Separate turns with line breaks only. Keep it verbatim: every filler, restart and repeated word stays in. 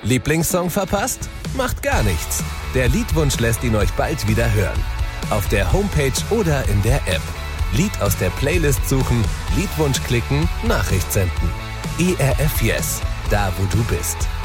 Lieblingssong verpasst? Macht gar nichts. Der Liedwunsch lässt ihn euch bald wieder hören. Auf der Homepage oder in der App. Lied aus der Playlist suchen, Liedwunsch klicken, Nachricht senden. E R F Yes, da wo du bist.